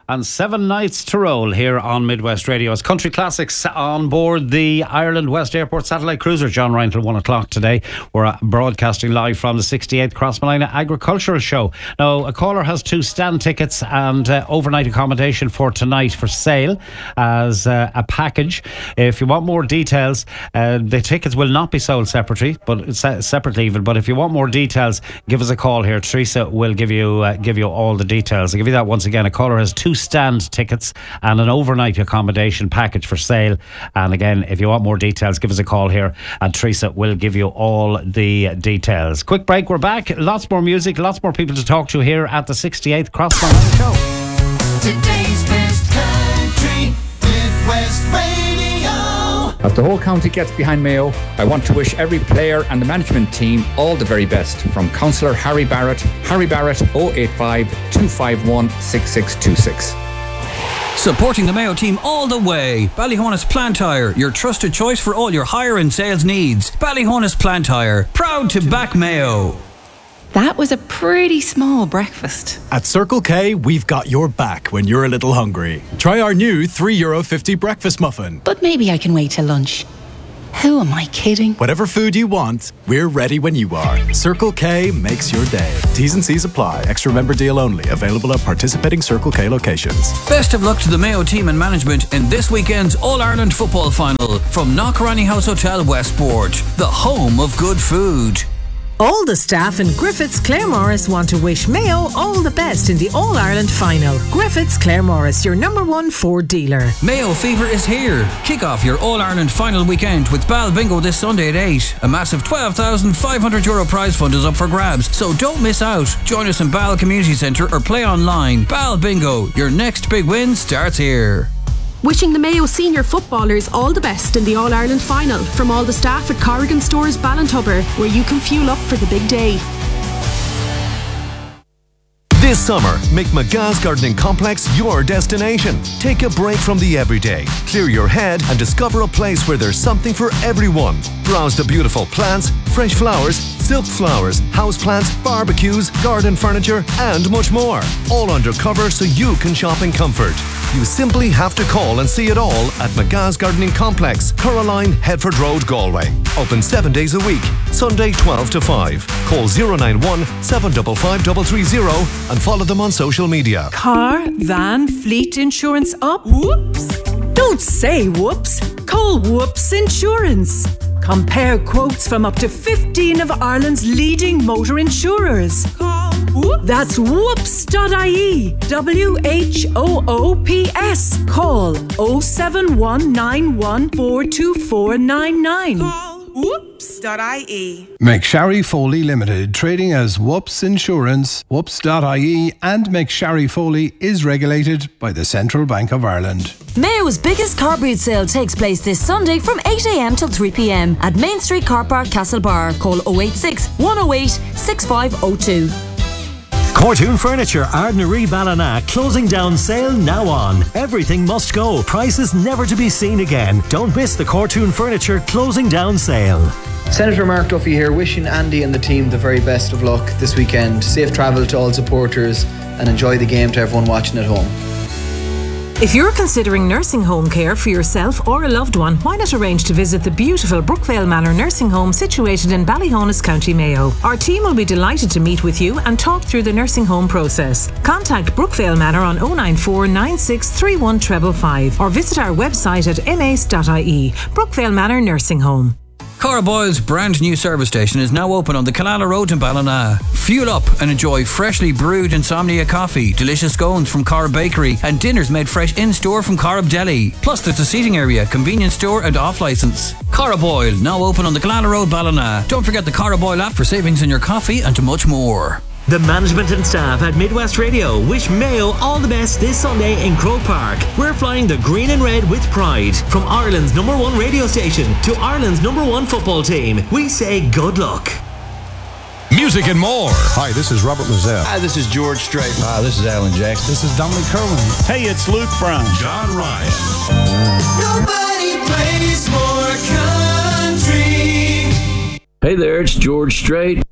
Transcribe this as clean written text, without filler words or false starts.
And 7 nights to roll here on Midwest Radio. It's Country Classics on board the Ireland West Airport satellite cruiser. John Ryan till 1 o'clock today. We're broadcasting live from the 68th Crossmolina Agricultural Show. Now, a caller has 2 stand tickets and overnight accommodation for tonight for sale as a package. If you want more details, the tickets will not be sold separately, but if you want more details, give us a call here. Teresa will give you all the details. I'll give you that once again. A caller has 2 stand tickets and an overnight accommodation package for sale. And again, if you want more details, give us a call here and Teresa will give you all the details. Quick break, we're back. Lots more music, lots more people to talk to here at the 68th Crossmolina Show. Today's best country, Midwest Radio. As the whole county gets behind Mayo, I want to wish every player and the management team all the very best. From Councillor Harry Barrett 085 251 6626. Supporting the Mayo team all the way. Ballyhonus Plant Hire, your trusted choice for all your hire and sales needs. Ballyhonus Plant Hire, proud to back Mayo. That was a pretty small breakfast. At Circle K, we've got your back when you're a little hungry. Try our new €3.50 breakfast muffin. But maybe I can wait till lunch. Who am I kidding? Whatever food you want, we're ready when you are. Circle K makes your day. T's and C's apply. Extra member deal only. Available at participating Circle K locations. Best of luck to the Mayo team and management in this weekend's All-Ireland football final from Knockranny House Hotel Westport, the home of good food. All the staff in Griffiths Claremorris want to wish Mayo all the best in the All-Ireland final. Griffiths Claremorris, your #1 Ford dealer. Mayo Fever is here. Kick off your All-Ireland final weekend with Bal Bingo this Sunday at 8. A massive €12,500 prize fund is up for grabs, so don't miss out. Join us in Bal Community Centre or play online. Bal Bingo, your next big win starts here. Wishing the Mayo senior footballers all the best in the All-Ireland final from all the staff at Corrigan Stores Ballintubber, where you can fuel up for the big day. This summer, make McGah's Gardening Complex your destination. Take a break from the everyday, clear your head and discover a place where there's something for everyone. Browse the beautiful plants, fresh flowers, silk flowers, houseplants, barbecues, garden furniture and much more. All under cover so you can shop in comfort. You simply have to call and see it all at McGah's Gardening Complex, Coraline, Headford Road, Galway. Open 7 days a week, Sunday 12 to 5. Call 091 755 330 and follow them on social media. Car, van, fleet insurance up? Whoops! Don't say whoops. Call Whoops Insurance. Compare quotes from up to 15 of Ireland's leading motor insurers. Call Whoops. That's whoops.ie. WHOOPS. Call 07191 42499. Whoops.ie. McSharry Foley Limited, trading as Whoops Insurance, Whoops.ie, and McSharry Foley is regulated by the Central Bank of Ireland. Mayo's biggest car boot sale takes place this Sunday from 8 a.m. till 3 p.m. at Main Street Car Park, Castlebar. Call 086 108 6502. Cortoon Furniture, Ardnaree Ballina, closing down sale now on. Everything must go. Prices never to be seen again. Don't miss the Cortoon Furniture closing down sale. Senator Mark Duffy here, wishing Andy and the team the very best of luck this weekend. Safe travel to all supporters and enjoy the game to everyone watching at home. If you're considering nursing home care for yourself or a loved one, why not arrange to visit the beautiful Brookvale Manor Nursing Home situated in Ballyhonus, County Mayo. Our team will be delighted to meet with you and talk through the nursing home process. Contact Brookvale Manor on 094 9631 555 or visit our website at mace.ie. Brookvale Manor Nursing Home. Cara Boyle's brand new service station is now open on the Canala Road in Ballina. Fuel up and enjoy freshly brewed Insomnia coffee, delicious scones from Cara Bakery and dinners made fresh in-store from Corrib Deli. Plus there's a seating area, convenience store and off-licence. Cara Boyle, now open on the Canala Road, Ballina. Don't forget the Cara Boyle app for savings in your coffee and much more. The management and staff at Midwest Radio wish Mayo all the best this Sunday in Croke Park. We're flying the green and red with pride. From Ireland's #1 radio station to Ireland's #1 football team, we say good luck. Music and more. Hi, this is Robert Mazel. Hi, this is George Strait. Hi, this is Alan Jackson. This is Dominic Kerwin. Hey, it's Luke Brown. John Ryan. Nobody plays more country. Hey there, it's George Strait.